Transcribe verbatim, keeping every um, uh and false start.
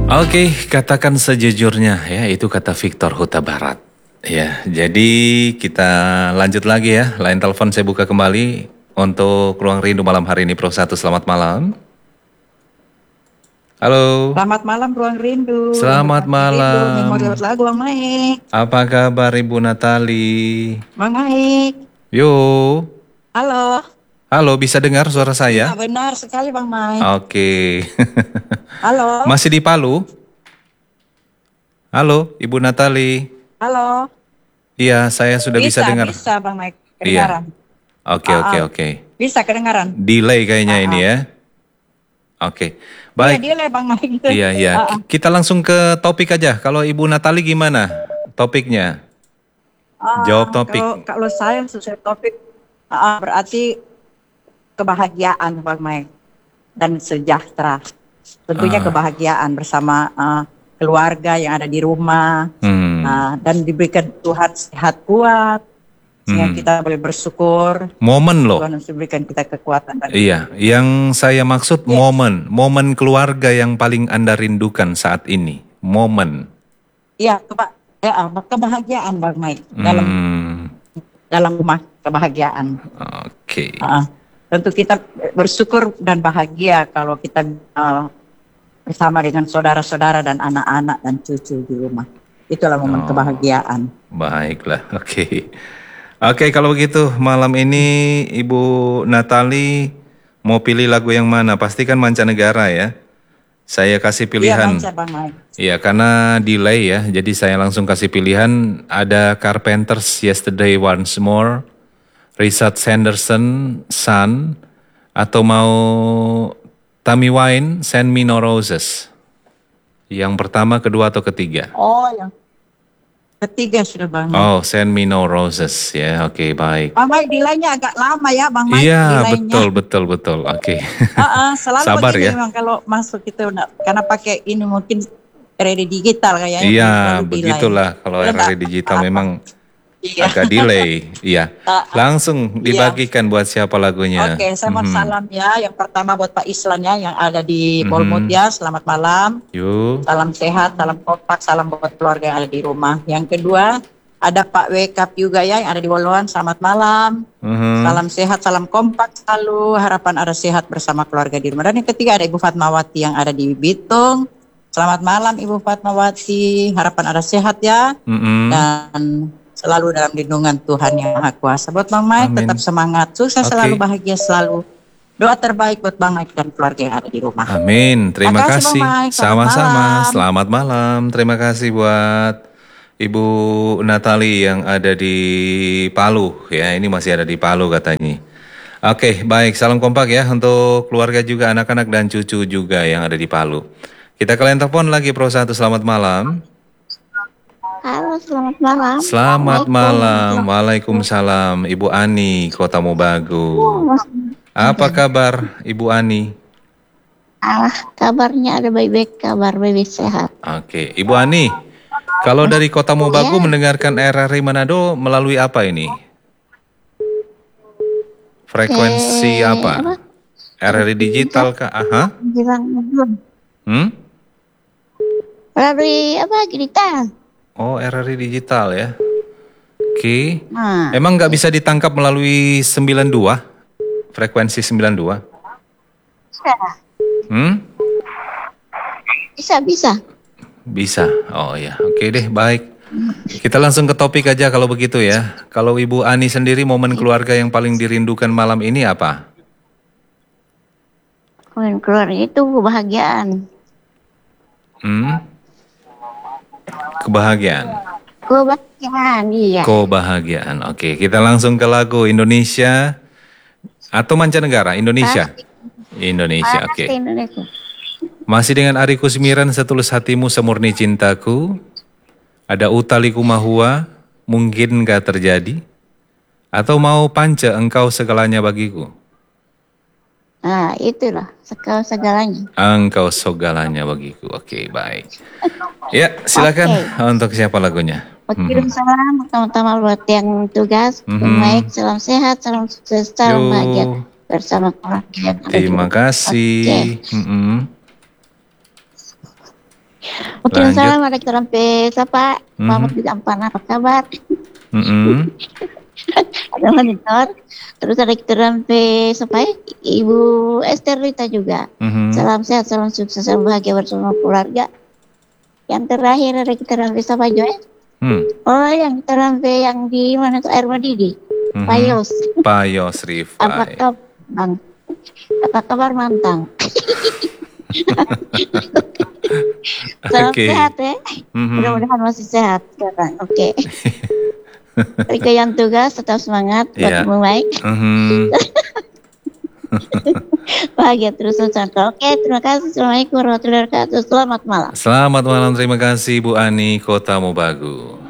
Oke, katakan sejujurnya ya, itu kata Victor Huta Barat. Ya, jadi kita lanjut lagi ya. Line telepon saya buka kembali untuk Ruang Rindu malam hari ini Pro satu. Selamat malam. Halo. Selamat malam Ruang Rindu. Selamat malam. Memori lagu Bang Maik. Apa kabar Ibu Natali? Bang Maik. Yo. Halo. Halo, bisa dengar suara saya? Ya, benar sekali Bang Maik. Oke. Halo. Masih di Palu? Halo, Ibu Natali. Halo. Iya, saya sudah bisa, Bisa, dengar. bisa Bang Maik. Kedengaran. Oke, Ah, oke, ah. oke. Bisa kedengaran. Delay kayaknya Ah, ini ah. ya. Oke. Baik. Iya, dia Bang Maik. Iya, iya. Ah, ah. Kita langsung ke topik aja. Kalau Ibu Natali gimana topiknya? Ah, Jawab topik. Kalau, kalau saya sesuai topik, ah, ah, berarti kebahagiaan Bang Maik dan sejahtera. Tentunya Ah. kebahagiaan bersama ah, keluarga yang ada di rumah. Hmm. Nah, dan diberikan Tuhan sehat kuat sehingga Hmm. kita boleh bersyukur. Momen loh. Tuhan harus berikan kita kekuatan. Dan Iya, yang saya maksud Yes. momen, momen keluarga yang paling Anda rindukan saat ini. Momen. Iya, keba ya, ah, kebahagiaan Bang Mai dalam Hmm. dalam rumah kebahagiaan. Oke. Ah, tentu kita bersyukur dan bahagia kalau kita ah, bersama dengan saudara-saudara dan anak-anak dan cucu di rumah. Itulah momen Oh. kebahagiaan. Baiklah, oke. Oke, kalau begitu malam ini Ibu Natali mau pilih lagu yang mana? Pastikan mancanegara ya. Saya kasih Iya, pilihan. baca Bang Mai. Iya, karena delay ya. Jadi saya langsung kasih pilihan. Ada Carpenters Yesterday Once More, Richard Sanderson Sun, atau mau Tammy Wynette Send Me No Roses. Yang pertama, kedua, atau ketiga? Oh, yang ketiga sudah Bang Mai. Oh, Send Me No Roses ya. Oke, baik. Bang Mai, delay-nya agak lama ya Bang Mai. Iya, delay-nya. betul, betul, betul. Oke. Ah, ah, selalu Sabar begini ya. memang kalau masuk itu nak- karena pakai ini mungkin radio digital kayaknya. Iya, selalu delay. begitulah. Kalau Ya, R R enggak digital apa-apa. memang Iya. agak delay. Iya. Ah, ah. Langsung dibagikan buat siapa lagunya. Oke, saya mau Mhm. salam ya. Yang pertama buat Pak Islan ya yang ada di Mhm. Bolmut ya. Selamat malam. Yuk. Salam sehat, salam kompak, salam buat keluarga yang ada di rumah. Yang kedua ada Pak Wekap juga ya yang ada di Woluan. Selamat malam. Mhm. Salam sehat, salam kompak selalu. Harapan ada sehat bersama keluarga di rumah. Dan yang ketiga ada Ibu Fatmawati yang ada di Bitung. Selamat malam Ibu Fatmawati. Harapan ada sehat ya. Mhm. Dan selalu dalam lindungan Tuhan yang Maha Kuasa. Buat Bang Mike Amin. tetap semangat. Sukses Oke. selalu, bahagia selalu. Doa terbaik buat Bang Mike dan keluarga yang ada di rumah. Amin. Terima Makasih, kasih. Bang Mike. Selamat Sama-sama. malam. Selamat malam. Terima kasih buat Ibu Natali yang ada di Palu ya. Ini masih ada di Palu katanya. Oke, baik. Salam kompak ya untuk keluarga juga, anak-anak dan cucu juga yang ada di Palu. Kita ke line telepon lagi Pro satu. Selamat malam. Halo, selamat malam. Selamat malam. Waalaikumsalam. Waalaikumsalam. Ibu Ani, Kota Mobagu. Oh, Mas. Apa kabar Ibu Ani? Ah, kabarnya ada baik-baik, kabar baik sehat. Oke, Ibu Ani. Kalau dari Kota Mobagu Ya. mendengarkan R R I Manado melalui apa ini? Frekuensi Eh, apa? apa? R R I digital kah? Aha. Bilang belum. Hmm? Melalui apa? Digital. Oh, R R I digital ya. Oke. Nah, Emang nggak bisa ditangkap melalui sembilan dua? Frekuensi sembilan dua? bisa, Hmm? bisa, bisa. Bisa. Oh ya, oke deh, baik. Kita langsung ke topik aja kalau begitu ya. Kalau Ibu Ani sendiri momen keluarga yang paling dirindukan malam ini apa? Kemudian keluar itu kebahagiaan. Hmm? Kebahagiaan. Kebahagiaan, iya. Kebahagiaan. Oke, kita langsung ke lagu Indonesia atau mancanegara? Indonesia. Indonesia, Panas oke. di Indonesia. Masih dengan Ari Kusmiran, Setulus Hatimu Semurni Cintaku. Ada Utaliku Mahua, Mungkin Gak Terjadi. Atau mau Pance, Engkau Segalanya Bagiku. Nah, itulah segala segalanya. Engkau Segalanya Bagiku. Oke, baik. Ya, silakan untuk siapa lagunya? Kirim salam pertama-tama buat yang tugas, Mhm. baik, salam sehat, salam sukses, salam Yo. bahagia bersama keluarga yang ada di Terima rumah. kasih. Oke. Mm-mm. Kirim Lanjut. salam ada kita sampai siapa? Mhm. Selamat di Ampan, apa kabar? Mm-mm. Ada monitor. Terus ada kita sampai siapa? ya? Ibu Esther Rita juga. Mhm. Salam sehat, salam sukses, salam bahagia bersama keluarga. Yang terakhir ada kita sampai siapa Joy? Hmm. Oh, yang kita sampai yang di mana tuh Air Madidi? Mhm. Payos. Payos Apa Rifai. kabar, Bang? Apa kabar Mantang? Salam Oke. sehat ya. Mhm. Mudah-mudahan masih sehat sekarang. Oke. Rika yang tugas tetap semangat buat Iya. mulai. Mhm. Bahagia terus Nusantara. Oke, terima kasih. Assalamualaikum warahmatullahi wabarakatuh. Selamat malam. Selamat malam, terima kasih Bu Ani, Kota Mobagu.